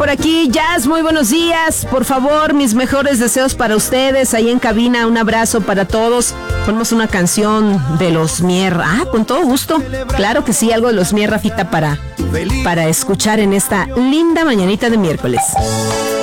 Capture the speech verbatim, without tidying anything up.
Por aquí, Jazz, muy buenos días. Por favor, mis mejores deseos para ustedes. Ahí en cabina, un abrazo para todos. Ponemos una canción de los Mier. Ah, con todo gusto. Claro que sí, algo de los Mier, Rafita, para, para escuchar en esta linda mañanita de miércoles.